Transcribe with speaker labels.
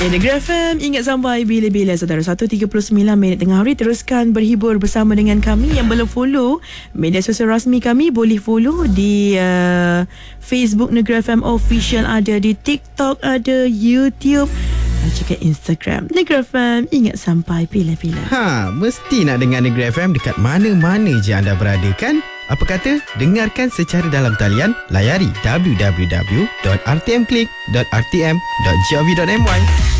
Speaker 1: Negeri FM, ingat sampai bila-bila saudara. 1:39 tengah hari. Teruskan berhibur bersama dengan kami. Yang belum follow media sosial rasmi kami, boleh follow di Facebook Negeri FM Official, ada di TikTok, ada YouTube, dan juga Instagram Negeri FM. Ingat sampai bila-bila.
Speaker 2: Mesti nak dengar Negeri FM dekat mana-mana je anda berada kan? Apa kata? Dengarkan secara dalam talian. Layari www.rtmclick.rtm.gov.my.